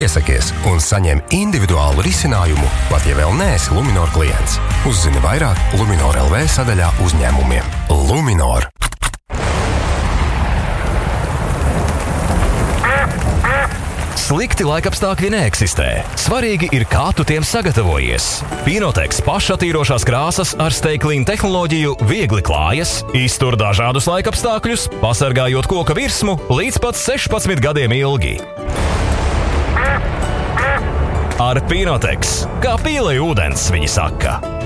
Piesakies un saņem individuālu risinājumu, pat ja vēl neesi Luminor klients. Uzzini vairāk Luminor LV sadaļā uzņēmumiem. Luminor. Slikti laikapstākļi neeksistē. Svarīgi ir, kā tu tiem sagatavojies. Pinotex pašatīrošās krāsas ar Stay Clean tehnoloģiju viegli klājas, iztur dažādus laikapstākļus, pasargājot koka virsmu līdz pat 16 gadiem ilgi. Ar Pinotex, kā pīlei ūdens, viņi saka.